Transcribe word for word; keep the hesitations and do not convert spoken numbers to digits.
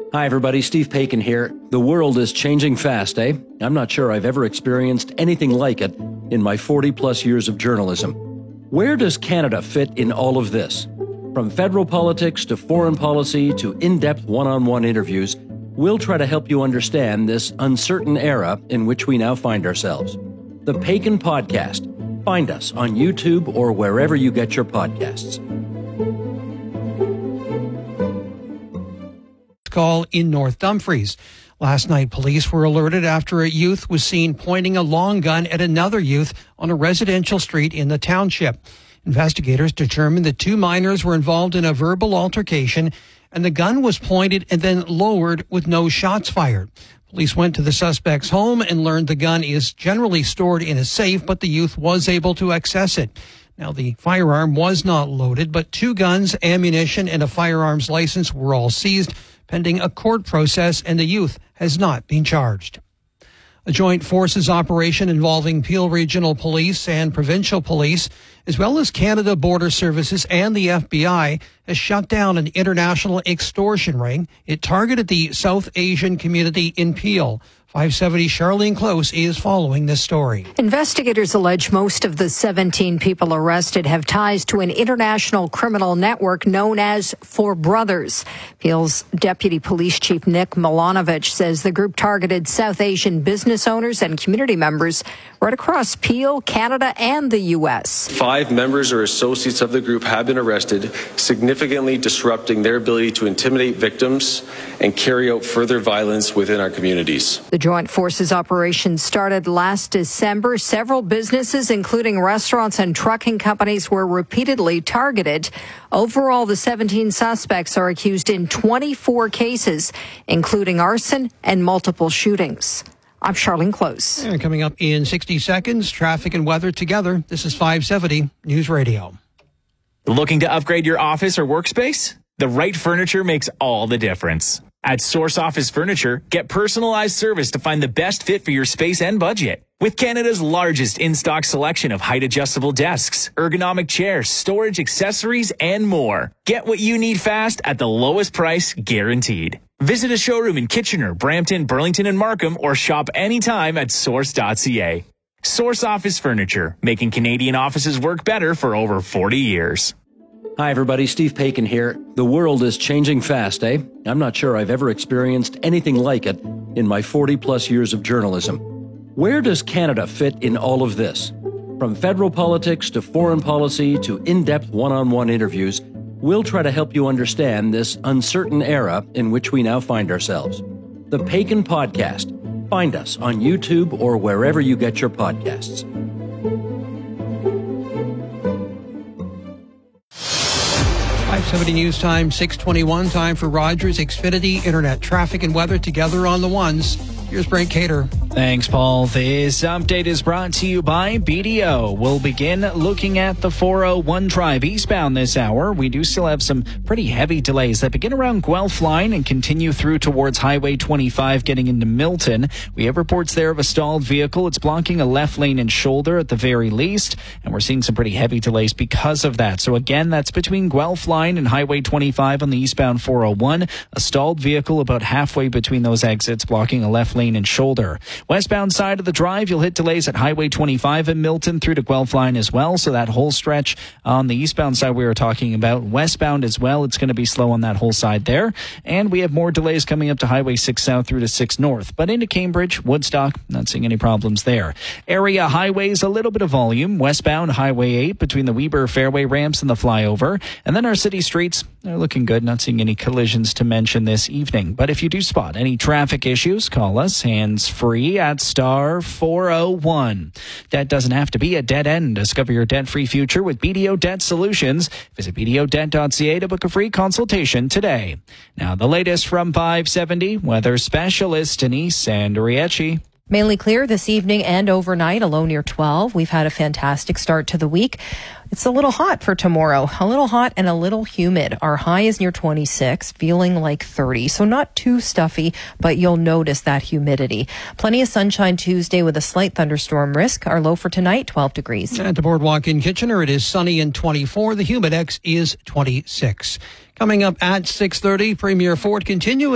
Hi, everybody. Steve Paikin here. The world is changing fast, eh? I'm not sure I've ever experienced anything like it in my forty-plus years of journalism. Where does Canada fit in all of this? From federal politics to foreign policy to in-depth one-on-one interviews, we'll try to help you understand this uncertain era in which we now find ourselves. The Paikin Podcast. Find us on YouTube or wherever you get your podcasts. Call in North Dumfries. Last night, police were alerted after a youth was seen pointing a long gun at another youth on a residential street in the township. Investigators determined the two minors were involved in a verbal altercation, and the gun was pointed and then lowered with no shots fired. Police went to the suspect's home and learned the gun is generally stored in a safe, but the youth was able to access it. Now, the firearm was not loaded, but two guns, ammunition, and a firearms license were all seized, pending a court process, and the youth has not been charged. A joint forces operation involving Peel Regional Police and Provincial Police, as well as Canada Border Services and the F B I, has shut down an international extortion ring. It targeted the South Asian community in Peel. five seventy Charlene Close is following this story. Investigators allege most of the seventeen people arrested have ties to an international criminal network known as Four Brothers. Peel's Deputy Police Chief Nick Milanovic says the group targeted South Asian business owners and community members right across Peel, Canada, and the U S. Five members or associates of the group have been arrested, significantly disrupting their ability to intimidate victims and carry out further violence within our communities. The Joint Forces operation started last December. Several businesses, including restaurants and trucking companies, were repeatedly targeted. Overall, the seventeen suspects are accused in twenty-four cases, including arson and multiple shootings. I'm Charlene Close. And coming up in sixty seconds, traffic and weather together. This is five seventy News Radio. Looking to upgrade your office or workspace? The right furniture makes all the difference. At Source Office Furniture, get personalized service to find the best fit for your space and budget. With Canada's largest in-stock selection of height-adjustable desks, ergonomic chairs, storage accessories, and more. Get what you need fast at the lowest price guaranteed. Visit a showroom in Kitchener, Brampton, Burlington, and Markham, or shop anytime at source dot c a. Source Office Furniture, making Canadian offices work better for over forty years. Hi, everybody. Steve Paikin here. The world is changing fast, eh? I'm not sure I've ever experienced anything like it in my forty-plus years of journalism. Where does Canada fit in all of this? From federal politics to foreign policy to in-depth one-on-one interviews, we'll try to help you understand this uncertain era in which we now find ourselves. The Paikin Podcast. Find us on YouTube or wherever you get your podcasts. five seventy News Time, six twenty-one, time for Rogers Xfinity Internet traffic and weather together on the ones. Here's Brent Cater. Thanks, Paul. This update is brought to you by B D O. We'll begin looking at the four oh one drive eastbound this hour. We do still have some pretty heavy delays that begin around Guelph Line and continue through towards Highway twenty-five getting into Milton. We have reports there of a stalled vehicle. It's blocking a left lane and shoulder at the very least, and we're seeing some pretty heavy delays because of that. So again, that's between Guelph Line and Highway twenty-five on the eastbound four oh one. A stalled vehicle about halfway between those exits blocking a left lane and shoulder. Westbound side of the drive, you'll hit delays at Highway twenty-five in Milton through to Guelph Line as well. So that whole stretch on the eastbound side we were talking about. Westbound as well, it's going to be slow on that whole side there. And we have more delays coming up to Highway six South through to six North. But into Cambridge, Woodstock, not seeing any problems there. Area highways, a little bit of volume. Westbound Highway eight between the Weber Fairway ramps and the flyover. And then our city streets, they're looking good. Not seeing any collisions to mention this evening. But if you do spot any traffic issues, call us hands-free at star four oh one. Debt doesn't have to be a dead end. Discover your debt-free future with B D O Debt Solutions. Visit b d o debt dot c a to book a free consultation today. Now the latest from five seventy, weather specialist Denise Sandriecci. Mainly clear this evening and overnight, a low near twelve. We've had a fantastic start to the week. It's a little hot for tomorrow, a little hot and a little humid. Our high is near twenty-six, feeling like thirty, so not too stuffy, but you'll notice that humidity. Plenty of sunshine Tuesday with a slight thunderstorm risk. Our low for tonight, twelve degrees. At the Boardwalk in Kitchener, it is sunny and twenty-four. The Humidex is twenty-six. Coming up at six thirty, Premier Ford continuing